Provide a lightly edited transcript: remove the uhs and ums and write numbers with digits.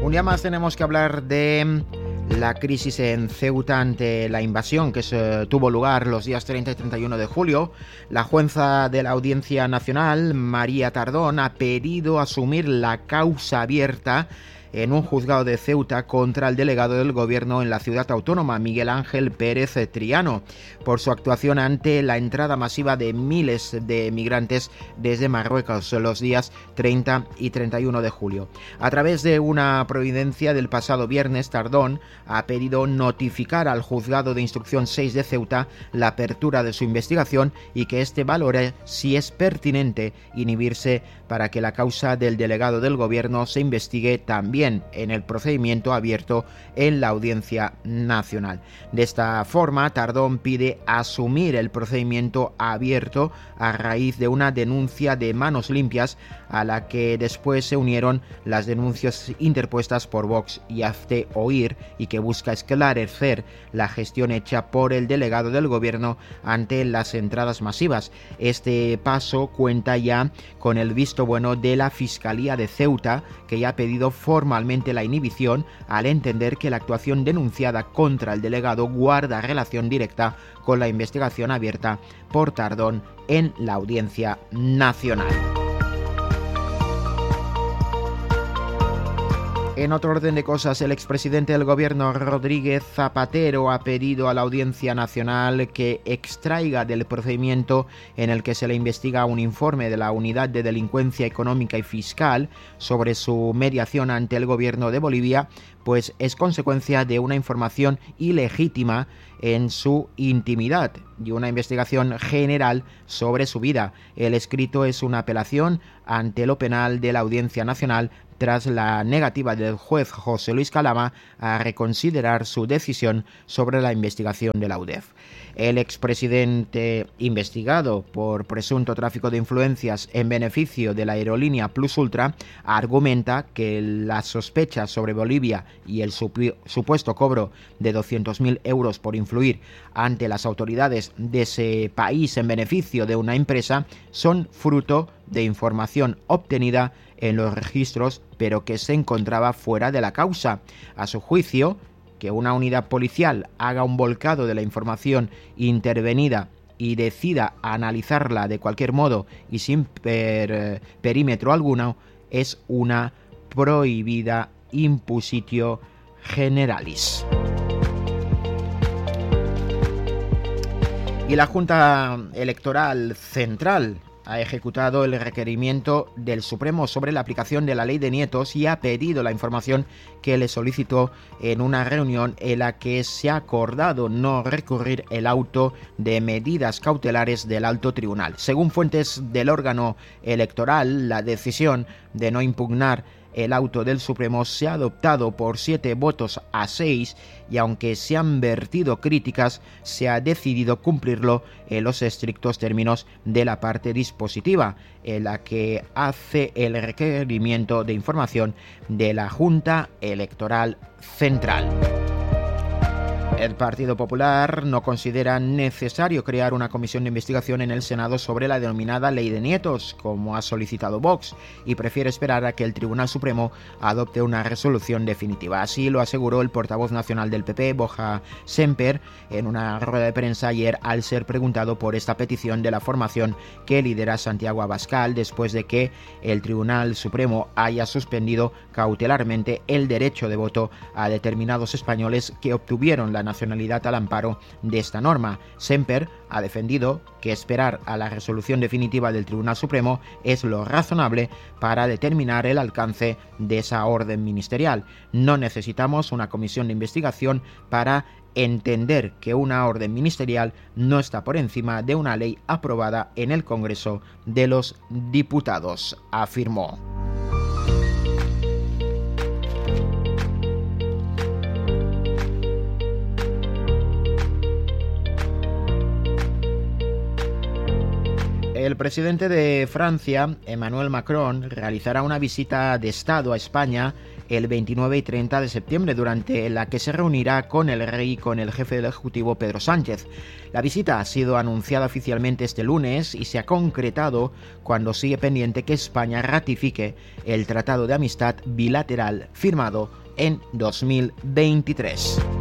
Un día más tenemos que hablar de la crisis en Ceuta ante la invasión que tuvo lugar los días 30 y 31 de julio. La jueza de la Audiencia Nacional, María Tardón, ha pedido asumir la causa abierta en un juzgado de Ceuta contra el delegado del gobierno en la ciudad autónoma, Miguel Ángel Pérez Triano, por su actuación ante la entrada masiva de miles de migrantes desde Marruecos los días 30 y 31 de julio. A través de una providencia del pasado viernes, Tardón ha pedido notificar al juzgado de instrucción 6 de Ceuta la apertura de su investigación y que éste valore si es pertinente inhibirse para que la causa del delegado del gobierno se investigue también en el procedimiento abierto en la Audiencia Nacional. De esta forma, Tardón pide asumir el procedimiento abierto a raíz de una denuncia de Manos Limpias a la que después se unieron las denuncias interpuestas por Vox y Hazte Oír y que busca esclarecer la gestión hecha por el delegado del gobierno ante las entradas masivas. Este paso cuenta ya con el visto bueno de la Fiscalía de Ceuta, que ya ha pedido formalmente la inhibición al entender que la actuación denunciada contra el delegado guarda relación directa con la investigación abierta por Tardón en la Audiencia Nacional. En otro orden de cosas, el expresidente del gobierno, Rodríguez Zapatero, ha pedido a la Audiencia Nacional que extraiga del procedimiento en el que se le investiga un informe de la Unidad de Delincuencia Económica y Fiscal sobre su mediación ante el gobierno de Bolivia, pues es consecuencia de una información ilegítima en su intimidad y una investigación general sobre su vida. El escrito es una apelación ante lo penal de la Audiencia Nacional tras la negativa del juez José Luis Calama a reconsiderar su decisión sobre la investigación de la UDEF. El expresidente investigado por presunto tráfico de influencias en beneficio de la aerolínea Plus Ultra argumenta que las sospechas sobre Bolivia y el supuesto cobro de 200.000 euros por influir ante las autoridades de ese país en beneficio de una empresa son fruto de información obtenida en los registros, pero que se encontraba fuera de la causa. A su juicio, que una unidad policial haga un volcado de la información intervenida y decida analizarla de cualquier modo y sin perímetro alguno, es una prohibida impositio generalis. Y la Junta Electoral Central ha ejecutado el requerimiento del Supremo sobre la aplicación de la ley de nietos y ha pedido la información que le solicitó en una reunión en la que se ha acordado no recurrir el auto de medidas cautelares del alto tribunal. Según fuentes del órgano electoral, la decisión de no impugnar el auto del Supremo se ha adoptado por 7 votos a 6 y aunque se han vertido críticas, se ha decidido cumplirlo en los estrictos términos de la parte dispositiva, en la que hace el requerimiento de información de la Junta Electoral Central. El Partido Popular no considera necesario crear una comisión de investigación en el Senado sobre la denominada Ley de Nietos, como ha solicitado Vox, y prefiere esperar a que el Tribunal Supremo adopte una resolución definitiva. Así lo aseguró el portavoz nacional del PP, Borja Semper, en una rueda de prensa ayer al ser preguntado por esta petición de la formación que lidera Santiago Abascal después de que el Tribunal Supremo haya suspendido cautelarmente el derecho de voto a determinados españoles que obtuvieron la nacionalidad al amparo de esta norma. Semper ha defendido que esperar a la resolución definitiva del Tribunal Supremo es lo razonable para determinar el alcance de esa orden ministerial. No necesitamos una comisión de investigación para entender que una orden ministerial no está por encima de una ley aprobada en el Congreso de los Diputados, afirmó. El presidente de Francia, Emmanuel Macron, realizará una visita de Estado a España el 29 y 30 de septiembre, durante la que se reunirá con el rey y con el jefe del Ejecutivo, Pedro Sánchez. La visita ha sido anunciada oficialmente este lunes y se ha concretado cuando sigue pendiente que España ratifique el Tratado de Amistad Bilateral firmado en 2023.